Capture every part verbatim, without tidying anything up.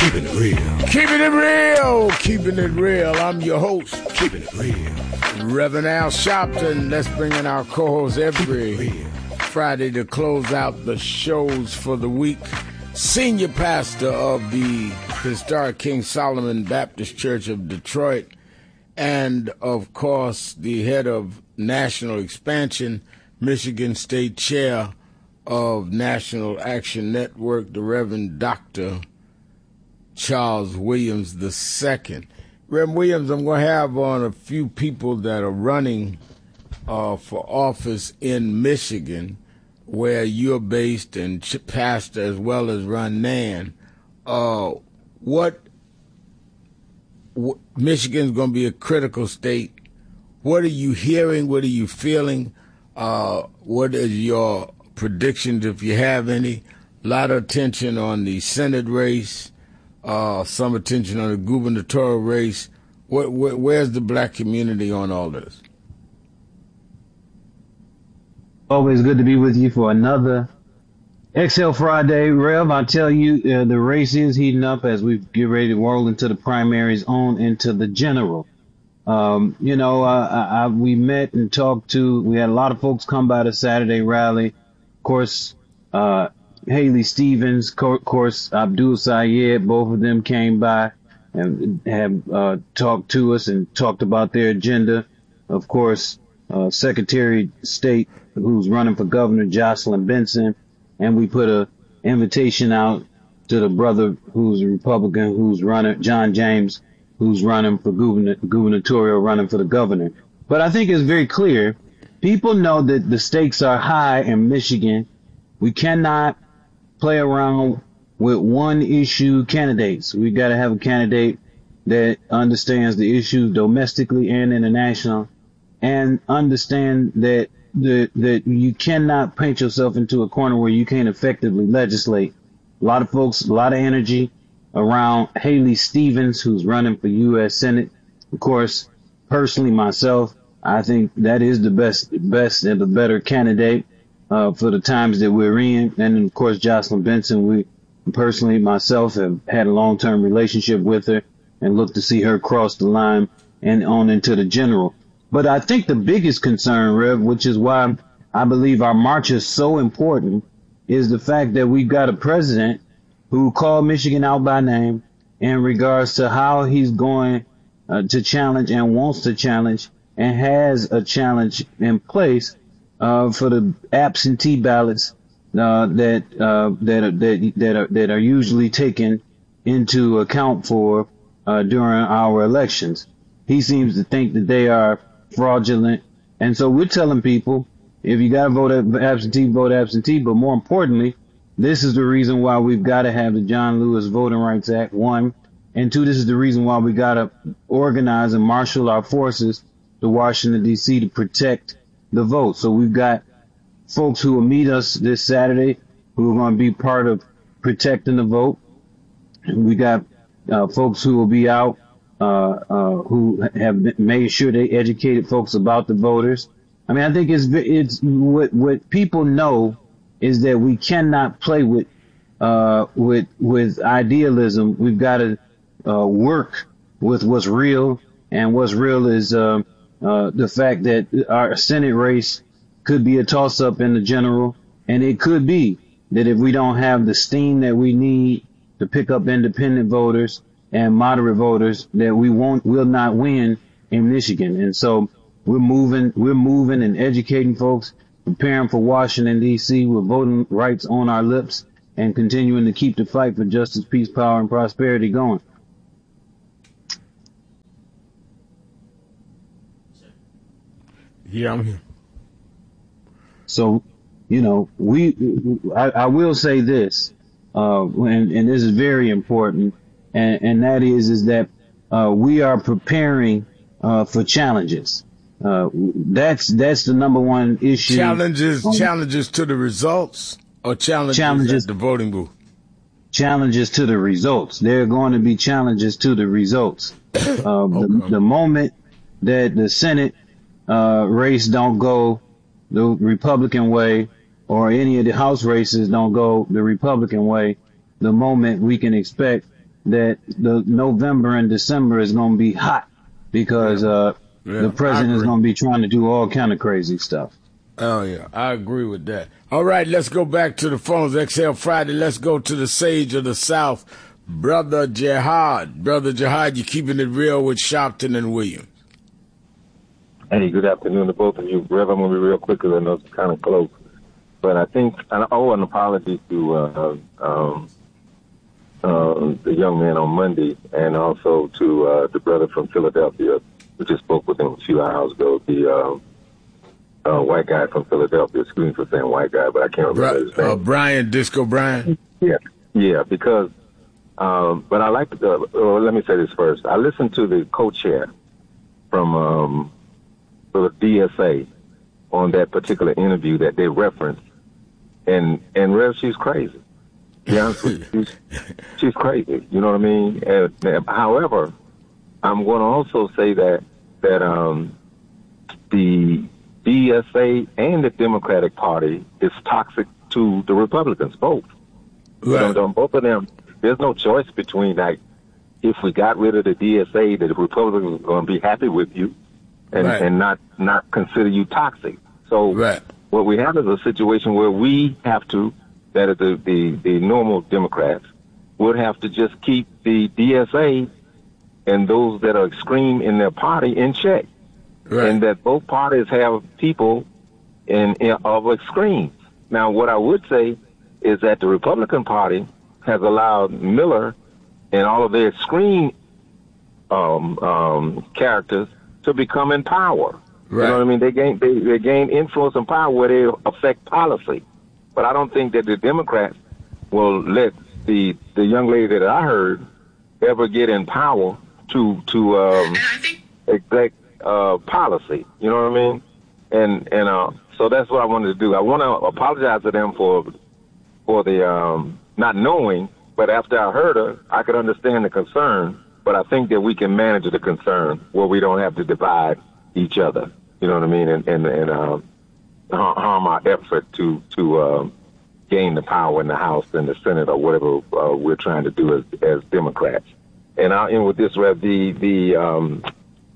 Keeping it real. Keeping it real. Keeping it real. I'm your host. Keeping it real. Reverend Al Sharpton. Let's bring in our co-host every Friday to close out the shows for the week. Senior pastor of the historic King Solomon Baptist Church of Detroit, and, of course, the head of National Expansion, Michigan State Chair of National Action Network, the Reverend Doctor Charles Williams the Second. Reverend Williams, I'm going to have on a few people that are running uh, for office in Michigan, where you're based, and pastor as well as Ron Nan. Uh, what, what Michigan's going to be a critical state. What are you hearing? What are you feeling? Uh, what is your predictions, if you have any? A lot of attention on the Senate race. Uh, some attention on the gubernatorial race. Where, where, where's the black community on all this? Always good to be with you for another X L Friday. Rev, I tell you, uh, the race is heating up as we get ready to roll into the primaries, on into the general. Um, you know, uh, I, I, we met and talked to, we had a lot of folks come by the Saturday rally. Of course, uh, Haley Stevens, co- course, Abdul Sayed, both of them came by and have uh, talked to us and talked about their agenda. Of course, uh, Secretary of State, who's running for governor, Jocelyn Benson, and we put a invitation out to the brother who's a Republican, who's running, John James, who's running for governor, gubernatorial, running for the governor. But I think it's very clear. People know that the stakes are high in Michigan. We cannot play around with one issue candidates. We got to have a candidate that understands the issue domestically and international, and understand that the, that you cannot paint yourself into a corner where you can't effectively legislate. A lot of folks, a lot of energy around Haley Stevens, who's running for U S Senate. Of course, personally myself, I think that is the best, best and the better candidate uh, for the times that we're in. And of course, Jocelyn Benson, we personally myself have had a long-term relationship with her and look to see her cross the line and on into the general. But I think the biggest concern, Rev, which is why I believe our march is so important, is the fact that we've got a president who called Michigan out by name in regards to how he's going uh, to challenge and wants to challenge and has a challenge in place uh, for the absentee ballots uh, that uh, that are, that that are that are usually taken into account for uh, during our elections. He seems to think that they are fraudulent, and so we're telling people, if you got to vote absentee, vote absentee. But more importantly, this is the reason why we've got to have the John Lewis Voting Rights Act, one. And two, this is the reason why we got to organize and marshal our forces to Washington, D C to protect the vote. So we've got folks who will meet us this Saturday who are going to be part of protecting the vote. And we got uh, folks who will be out uh, uh, who have made sure they educated folks about the voters. I mean, I think it's it's what what people know is that we cannot play with uh with with idealism. We've got to uh work with what's real, and what's real is uh, uh the fact that our Senate race could be a toss up in the general, and it could be that if we don't have the steam that we need to pick up independent voters and moderate voters, that we won't will not win in Michigan. And so we're moving we're moving and educating folks, preparing for Washington, D C with voting rights on our lips, and continuing to keep the fight for justice, peace, power, and prosperity going. Yeah, I'm here. So, you know, we, I, I will say this, uh, and, and this is very important, and, and that is, is that uh, we are preparing uh, for challenges. Uh, that's that's the number one issue. Challenges, um, challenges to the results, or challenges, challenges at the voting booth. Challenges to the results. There are going to be challenges to the results. Uh, okay. the, the moment that the Senate uh, race don't go the Republican way, or any of the House races don't go the Republican way, the moment we can expect that the November and December is going to be hot because yeah. uh, yeah, the president is going to be trying to do all kind of crazy stuff. Oh, yeah, I agree with that. All right, let's go back to the phones. X L Friday, let's go to the Sage of the South, Brother Jihad. Brother Jihad, you're keeping it real with Sharpton and Williams. Hey, good afternoon to both of you. Rev, I'm going to be real quick because I know it's kind of close. But I think I owe an apology to uh, um, uh, the young man on Monday and also to uh, the brother from Philadelphia. We just spoke with him a few hours ago, the uh, uh, white guy from Philadelphia. Excuse me for saying white guy, but I can't remember Bri- his name. Uh, Brian, Disco Brian? Yeah, yeah, because, um, but I like to, uh, well, let me say this first. I listened to the co-chair from um, the D S A on that particular interview that they referenced, and, and Rev, she's crazy. To be honest with you, she's, she's crazy. You know what I mean? And, and, however, I'm going to also say that, that um, the D S A and the Democratic Party is toxic to the Republicans, both. Right. You know, both of them, there's no choice between, like, if we got rid of the D S A, the Republicans are going to be happy with you and, right. and not, not consider you toxic. So right. what we have is a situation where we have to, that is the, the, the normal Democrats, would have to just keep the D S A and those that are extreme in their party in check. Right. And that both parties have people in, in of extremes. Now, what I would say is that the Republican Party has allowed Miller and all of their extreme um, um, characters to become in power. Right. You know what I mean? They gain they, they gain influence and power where they affect policy. But I don't think that the Democrats will let the the young lady that I heard ever get in power to to um, exec uh, policy. You know what I mean? And and uh, so that's what I wanted to do. I want to apologize to them for for the um, not knowing. But after I heard her, I could understand the concern. But I think that we can manage the concern where we don't have to divide each other. You know what I mean? And and, and uh, harm our effort to to uh, gain the power in the House and the Senate or whatever uh, we're trying to do as as Democrats. And I'll end with this, Rev. The the um,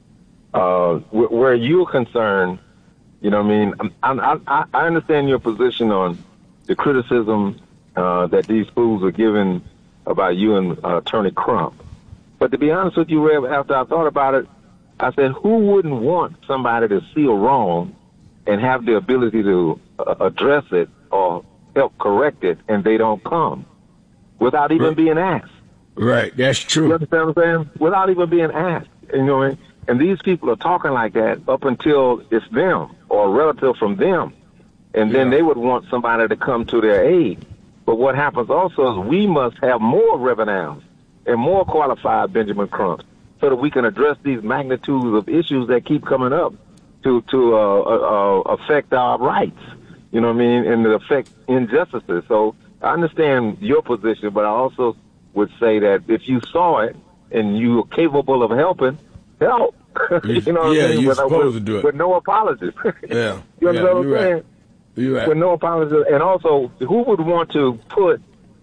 uh, where you're concerned, you know what I mean? I, I, I understand your position on the criticism uh, that these fools are giving about you and uh, Attorney Crump. But to be honest with you, Rev, after I thought about it, I said, who wouldn't want somebody to see a wrong and have the ability to uh, address it or help correct it, and they don't come without even right. being asked? Right, that's true. You understand what I'm saying? Without even being asked. You know what I mean? And these people are talking like that up until it's them or a relative from them. And then yeah. they would want somebody to come to their aid. But what happens also is we must have more Reverends and more qualified Benjamin Crumps so that we can address these magnitudes of issues that keep coming up to to uh, uh, affect our rights, you know what I mean, and to affect injustices. So I understand your position, but I also would say that if you saw it and you are capable of helping, help. you know what yeah, I mean? you're with, supposed with, to do it. With no apologies. yeah. You understand yeah, what I'm right. saying? You're right. With no apologies. And also, who would want to put,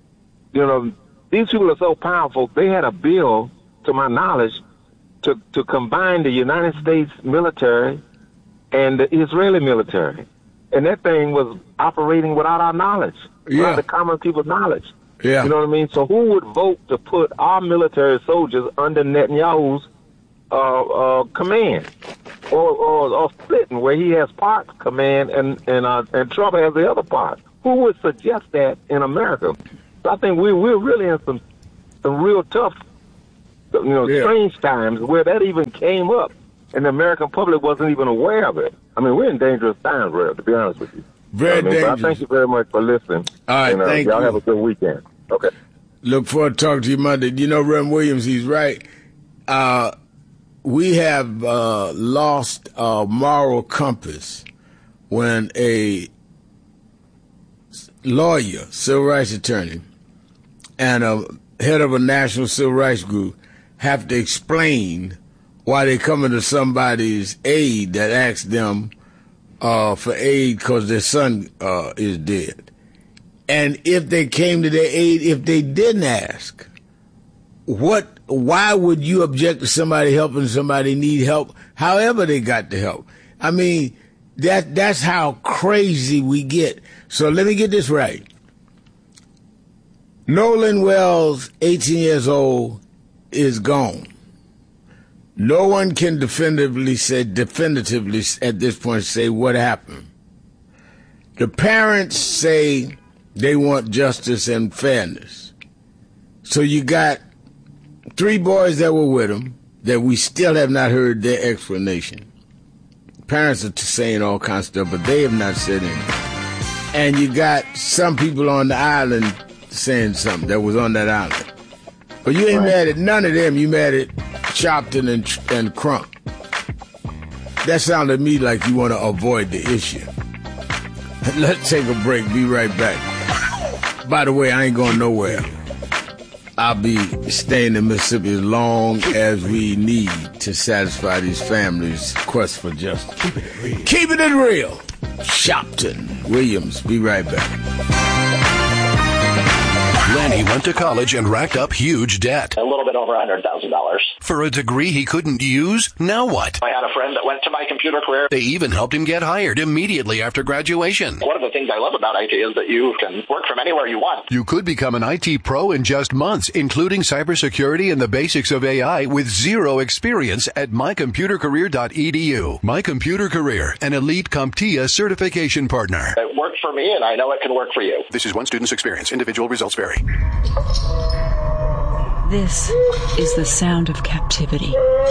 you know, these people are so powerful, they had a bill, to my knowledge, to, to combine the United States military and the Israeli military. And that thing was operating without our knowledge, yeah. without the common people's knowledge. Yeah. You know what I mean? So who would vote to put our military soldiers under Netanyahu's uh, uh, command? Or, or, or splitting, where he has part command and, and, uh, and Trump has the other part? Who would suggest that in America? So I think we, we're really in some, some real tough, you know, yeah. strange times where that even came up and the American public wasn't even aware of it. I mean, we're in dangerous times, Rev, to be honest with you. Very I mean, dangerous. but I thank you very much for listening. All right, and, uh, thank y'all you. have a good weekend. Okay. Look forward to talking to you Monday. You know, Rem Williams, he's right. Uh, we have uh, lost a moral compass when a lawyer, civil rights attorney, and a head of a national civil rights group have to explain why they coming to somebody's aid that asks them uh, for aid because their son uh, is dead. And if they came to their aid, if they didn't ask, what? Why would you object to somebody helping somebody need help, however they got the help? I mean, that that's how crazy we get. So let me get this right. Nolan Wells, eighteen years old, is gone. No one can definitively say, definitively at this point say what happened. The parents say they want justice and fairness. So you got three boys that were with him that we still have not heard their explanation. Parents are saying all kinds of stuff, but they have not said anything. And you got some people on the island saying something that was on that island. But you ain't right. mad at none of them. You mad at Sharpton and, and Crump. That sounded to me like you want to avoid the issue. Let's take a break. Be right back. By the way, I ain't going nowhere. I'll be staying in Mississippi as long as we need to satisfy these families' quest for justice. Keep it real. Keeping it real. Sharpton Williams. Be right back. Lanny went to college and racked up huge debt. A little bit over one hundred thousand dollars. For a degree he couldn't use? Now what? I had a friend that went to My Computer Career. They even helped him get hired immediately after graduation. One of the things I love about I T is that you can work from anywhere you want. You could become an I T pro in just months, including cybersecurity and the basics of A I with zero experience at my computer career dot e d u. My Computer Career, an elite CompTIA certification partner. It worked for me, and I know it can work for you. This is one student's experience. Individual results vary. This is the sound of captivity.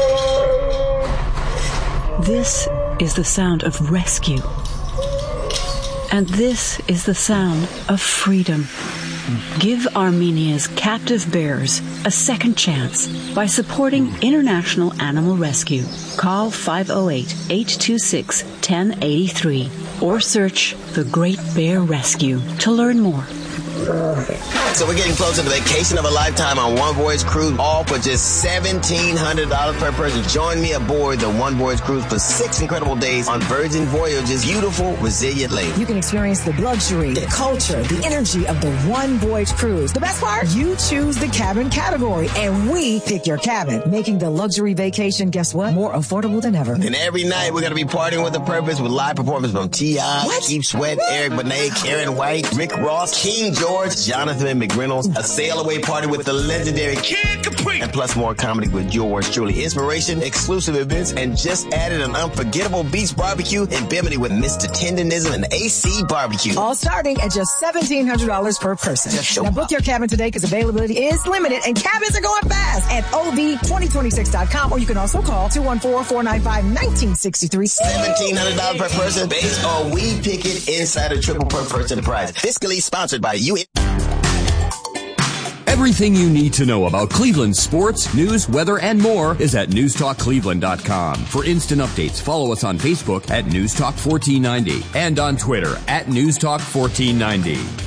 This is the sound of rescue. And this is the sound of freedom. Give Armenia's captive bears a second chance by supporting International Animal Rescue. Call five oh eight, eight two six, one oh eight three or search The Great Bear Rescue to learn more. So we're getting closer to the vacation of a lifetime on One Voyage Cruise, all for just seventeen hundred dollars per person. Join me aboard the One Voyage Cruise for six incredible days on Virgin Voyage's beautiful, resilient lake. You can experience the luxury, the culture, the energy of the One Voyage Cruise. The best part? You choose the cabin category, and we pick your cabin, making the luxury vacation, guess what, more affordable than ever. And every night we're going to be partying with a purpose with live performance from T I, Keith Sweat, Eric Benet, Karen White, Rick Ross, King George, Jonathan McReynolds, a sail-away party with the legendary Kid Capri, and plus more comedy with yours truly. Inspiration, exclusive events, and just added an unforgettable beach barbecue in Bimini with Mister Tendonism and A C Barbecue. All starting at just seventeen hundred dollars per person. Now book your cabin today because availability is limited and cabins are going fast at O V twenty twenty-six dot com, or you can also call two one four, four nine five, one nine six three. seventeen hundred dollars per person based on We Pick It Insider Triple per person prize. Fiscally sponsored by you. Everything you need to know about Cleveland sports, news, weather, and more is at news talk cleveland dot com. For instant updates, follow us on Facebook at News Talk fourteen ninety and on Twitter at News Talk fourteen ninety.